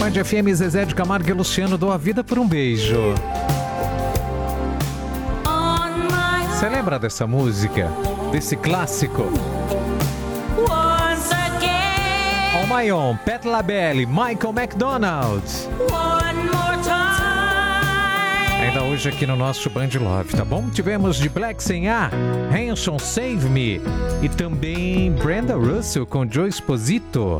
Band FM, Zezé de Camargo e Luciano, dou a vida por um beijo. Você lembra dessa música? Desse clássico? On My Own, Pat LaBelle, Michael McDonald. Ainda hoje aqui no nosso Band Love, tá bom? Tivemos de Black sem A, Hanson Save Me e também Brenda Russell com Joe Esposito.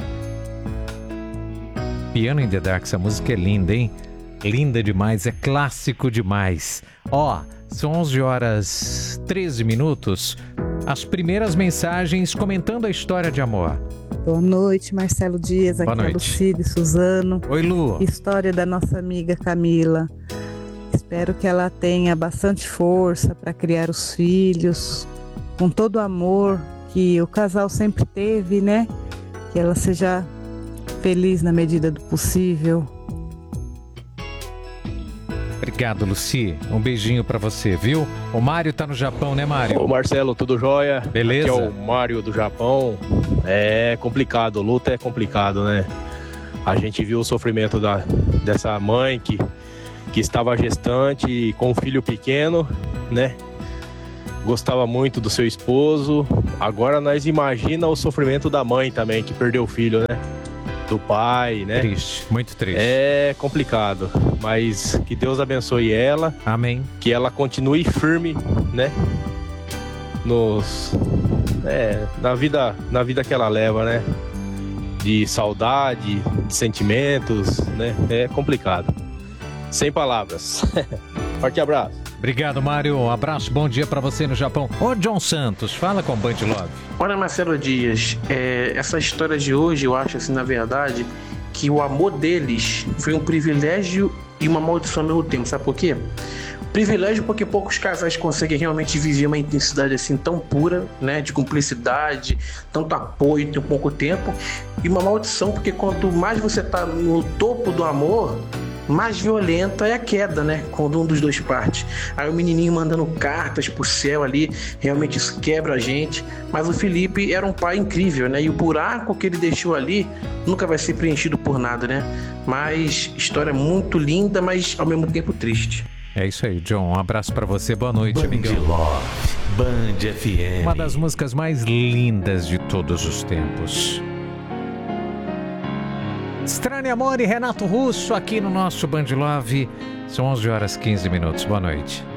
Piano in the Dark, essa música é linda, hein? Linda demais, é clássico demais. Ó, são 11 horas 13 minutos. As primeiras mensagens comentando a história de amor. Boa noite, Marcelo Dias, aqui é Lucide Suzano. Oi, Lu. História da nossa amiga Camila. Espero que ela tenha bastante força para criar os filhos, com todo o amor que o casal sempre teve, né? Que ela seja feliz na medida do possível. Obrigado, Luci. Um beijinho pra você, viu? O Mário tá no Japão, né, Mário? Ô, Marcelo, tudo jóia? Beleza? Aqui é o Mário do Japão. É complicado, luta é complicado, né? A gente viu o sofrimento dessa mãe que estava gestante com um filho pequeno, né? Gostava muito do seu esposo. Agora nós imagina o sofrimento da mãe também, que perdeu o filho, né? Do pai, né? Triste, muito triste. É complicado, mas que Deus abençoe ela. Amém. Que ela continue firme, né? Na vida que ela leva, né? De saudade, de sentimentos, né? É complicado. Sem palavras. Forte abraço. Obrigado, Mário. Um abraço, bom dia pra você no Japão. Ô, John Santos, fala com o Band Love. Olha, Marcelo Dias, essa história de hoje, eu acho assim, na verdade, que o amor deles foi um privilégio e uma maldição ao mesmo tempo. Sabe por quê? Privilégio porque poucos casais conseguem realmente viver uma intensidade assim tão pura, né, de cumplicidade, tanto apoio em tão pouco tempo. E uma maldição porque quanto mais você tá no topo do amor, mais violenta é a queda, né? Quando um dos dois parte. Aí o menininho mandando cartas pro céu ali, realmente isso quebra a gente. Mas o Felipe era um pai incrível, né? E o buraco que ele deixou ali nunca vai ser preenchido por nada, né? Mas história muito linda, mas ao mesmo tempo triste. É isso aí, John. Um abraço pra você. Boa noite, amigão. Band FM. Uma das músicas mais lindas de todos os tempos. Estranho Amor e Renato Russo aqui no nosso Band Love. São 11 horas 15 minutos. Boa noite.